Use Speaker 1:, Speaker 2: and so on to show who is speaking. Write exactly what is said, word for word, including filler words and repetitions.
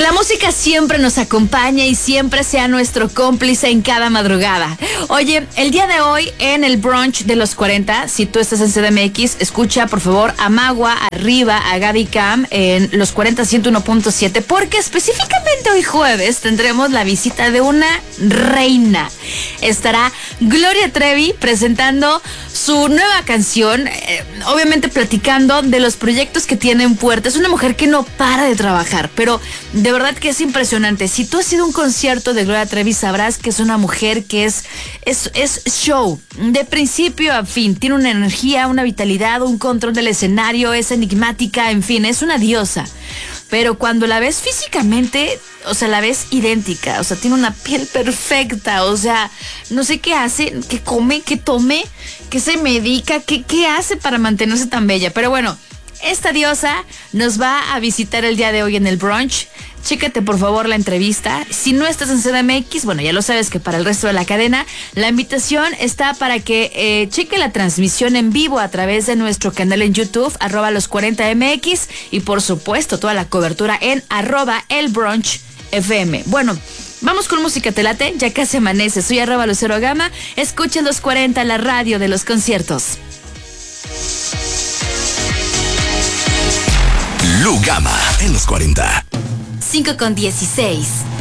Speaker 1: la música siempre nos acompaña y siempre sea nuestro cómplice en cada madrugada. Oye, el día de hoy en el brunch de los cuarenta, si tú estás en C D M X, escucha por favor a Magua, arriba, a Gaby Cam en los cuarenta ciento uno punto siete, porque específicamente hoy jueves tendremos la visita de una reina. Estará Gloria Trevi presentando su nueva canción, eh, obviamente platicando de los proyectos que tiene en puerta. Es una mujer que no para de trabajar, pero de verdad que es impresionante. Si tú has ido a un concierto de Gloria Trevi, sabrás que es una mujer que es, es, es show, de principio a fin. Tiene una energía, una vitalidad, un control del escenario, es enigmática, en fin, es una diosa. Pero cuando la ves físicamente, o sea, la ves idéntica, o sea, tiene una piel perfecta, o sea, no sé qué hace, qué come, qué tome, qué se medica, qué, qué hace para mantenerse tan bella. Pero bueno, esta diosa nos va a visitar el día de hoy en el brunch. Chécate por favor la entrevista. Si no estás en C D M X, bueno, ya lo sabes que para el resto de la cadena, la invitación está para que eh, cheque la transmisión en vivo a través de nuestro canal en YouTube, arroba los cuarenta M X, y por supuesto toda la cobertura en arroba el brunch F M. Bueno, vamos con música, ¿te late? Ya casi amanece. Soy arroba Lucero Gama. Escuchen los cuarenta, la radio de los conciertos.
Speaker 2: Lu Gama en los cuarenta.
Speaker 1: cinco con dieciséis.